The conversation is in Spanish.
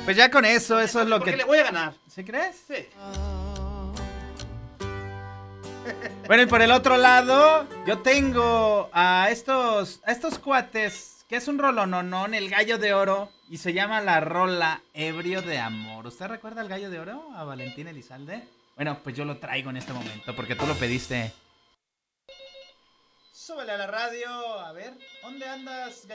Pues ya con eso es lo Porque que... le voy a ganar. ¿Sí crees? Sí. Bueno, y por el otro lado, yo tengo a estos cuates, que es un rolononón, el Gallo de Oro, y se llama la rola Ebrio de Amor. ¿Usted recuerda al Gallo de Oro? A Valentín Elizalde. Bueno, pues yo lo traigo en este momento, porque tú lo pediste. Súbele a la radio, a ver, ¿dónde andas,